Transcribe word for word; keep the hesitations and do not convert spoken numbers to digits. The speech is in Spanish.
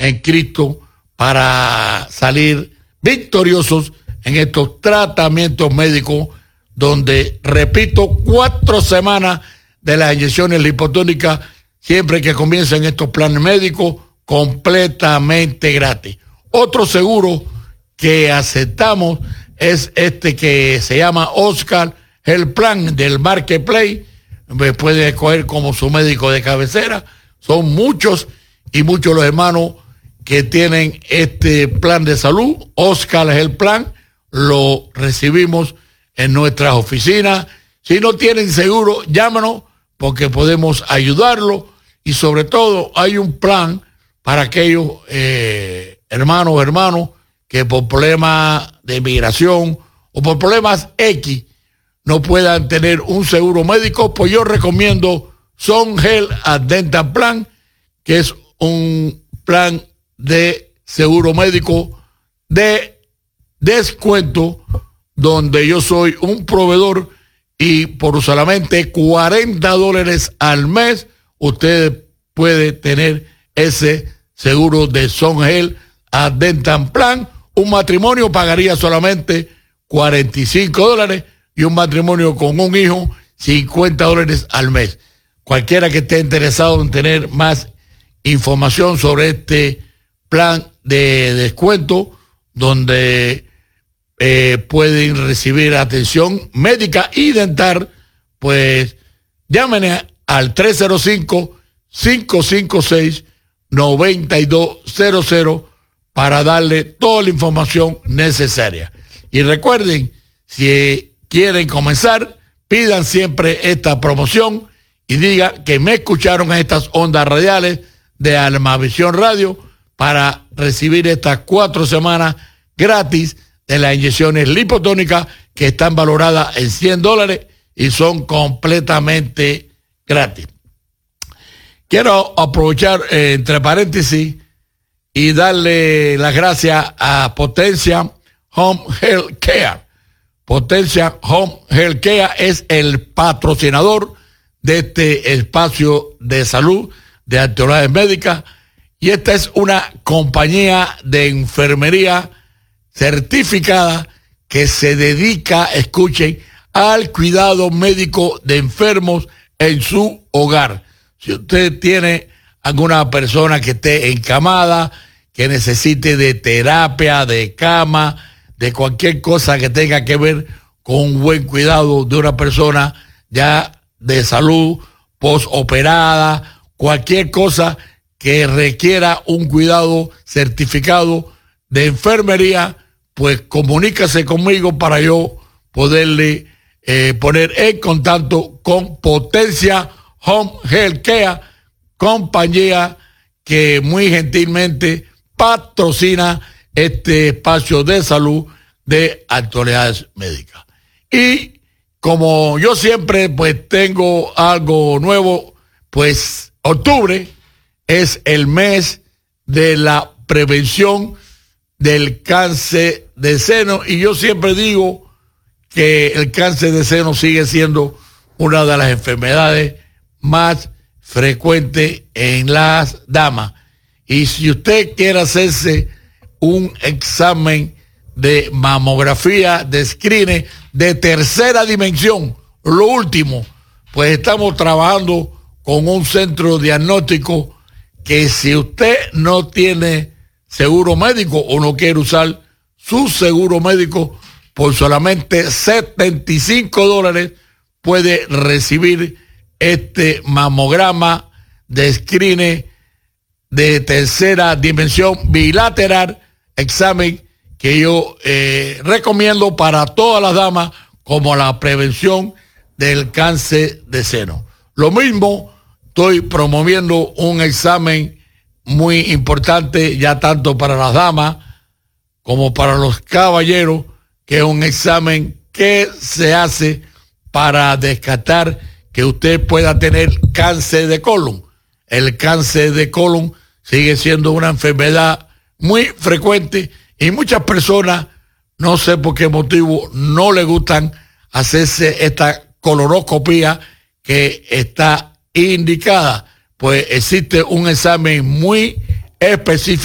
en Cristo para salir victoriosos en estos tratamientos médicos donde, repito, cuatro semanas de las inyecciones lipotónicas siempre que comiencen estos planes médicos completamente gratis. Otro seguro que aceptamos es este que se llama Oscar, el plan del Marketplace. Me puede escoger como su médico de cabecera. Son muchos y muchos los hermanos que tienen este plan de salud. Oscar es el plan, lo recibimos en nuestras oficinas. Si no tienen seguro, llámanos porque podemos ayudarlos. Y sobre todo hay un plan para aquellos eh, hermanos o hermanos que por problemas de migración o por problemas X no puedan tener un seguro médico, pues yo recomiendo Son Health and Dental Plan, que es un plan de seguro médico de descuento donde yo soy un proveedor y por solamente cuarenta dólares al mes usted puede tener ese seguro de Son Health and Dental Plan. Un matrimonio pagaría solamente cuarenta y cinco dólares y un matrimonio con un hijo cincuenta dólares al mes. Cualquiera que esté interesado en tener más información sobre este plan de descuento donde eh, pueden recibir atención médica y dental, pues llámenme al tres cero cinco, cinco cinco seis, nueve dos cero cero para darle toda la información necesaria. Y recuerden, si quieren comenzar, pidan siempre esta promoción y digan que me escucharon en estas ondas radiales de Almavisión Radio para recibir estas cuatro semanas gratis de las inyecciones lipotónicas que están valoradas en cien dólares y son completamente gratis. Quiero aprovechar eh, entre paréntesis y darle las gracias a Potencia Home Health Care. Potencia Home Health Care es el patrocinador de este espacio de salud de actividades médicas y esta es una compañía de enfermería certificada que se dedica, escuchen, al cuidado médico de enfermos en su hogar. Si usted tiene alguna persona que esté encamada, que necesite de terapia, de cama, de cualquier cosa que tenga que ver con un buen cuidado de una persona ya de salud, postoperada, cualquier cosa que requiera un cuidado certificado de enfermería, pues comunícase conmigo para yo poderle eh, poner en contacto con Potencia Home Health Care, compañía que muy gentilmente patrocina este espacio de salud de actualidades médicas. Y como yo siempre pues tengo algo nuevo, pues octubre es el mes de la prevención del cáncer de seno y yo siempre digo que el cáncer de seno sigue siendo una de las enfermedades más frecuentes en las damas. Y si usted quiere hacerse un examen de mamografía, de screening de tercera dimensión, lo último, pues estamos trabajando con un centro diagnóstico que si usted no tiene seguro médico o no quiere usar su seguro médico, por solamente setenta y cinco dólares puede recibir este mamograma de screening de tercera dimensión bilateral, examen que yo eh, recomiendo para todas las damas como la prevención del cáncer de seno. Lo mismo, estoy promoviendo un examen muy importante ya tanto para las damas como para los caballeros, que es un examen que se hace para descartar que usted pueda tener cáncer de colon. El cáncer de colon sigue siendo una enfermedad muy frecuente y muchas personas, no sé por qué motivo, no le gustan hacerse esta colonoscopía que está indicada. Pues existe un examen muy específico